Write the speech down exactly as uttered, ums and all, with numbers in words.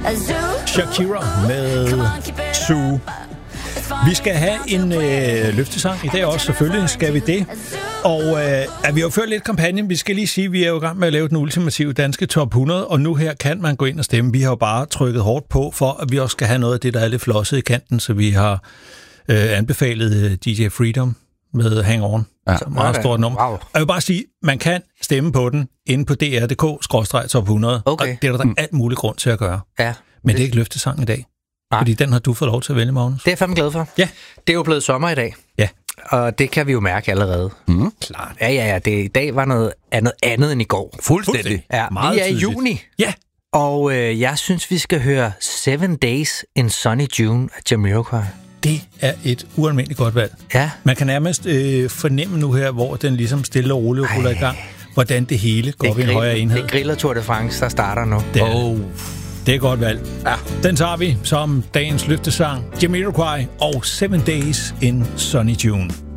Shakira med Zoo. Vi skal have en øh, løftesang i dag også, selvfølgelig skal vi det. Og øh, at vi har jo ført lidt kampagnen. Vi skal lige sige, at vi er jo i gang med at lave den ultimative danske top hundrede, og nu her kan man gå ind og stemme. Vi har jo bare trykket hårdt på, for at vi også skal have noget af det, der er lidt flosset i kanten, så vi har øh, anbefalet D J Freedom med Hang On. Ja, så meget stort nummer. Wow. Jeg vil bare sige, man kan stemme på den inde på d r punktum d k skråstreg top hundrede, okay. Og det er der mm. alt mulig grund til at gøre. Ja. Men det er ikke løftesang i dag. Nej. Fordi den har du fået lov til at vælge, Magnus. Det er jeg fandme glad for. Ja. Det er jo blevet sommer i dag. Ja. Og det kan vi jo mærke allerede. Mm. Klart. Ja, ja, ja. Det, i dag var noget andet, andet end i går. Fuldstændig. Ja, meget vi er i tydeligt. juni. Ja. Og øh, jeg synes, vi skal høre Seven Days in Sunny June af Jamiroquai. Det er et ualmindeligt godt valg. Ja. Man kan nærmest øh, fornemme nu her, hvor den ligesom stille og roligt ruller i gang, hvordan det hele går ved en højere enhed. Det er Griller Tour de France, der starter nu. Det er, oh. det er godt valg. Ja. Den tager vi som dagens løftesang. Jamiroquai og Seven Days in Sunny June.